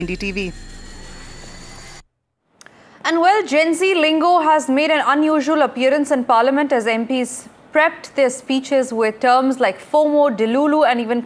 NDTV. And well, Gen Z lingo has made an unusual appearance in Parliament as MPs prepped their speeches with terms like FOMO, Delulu and even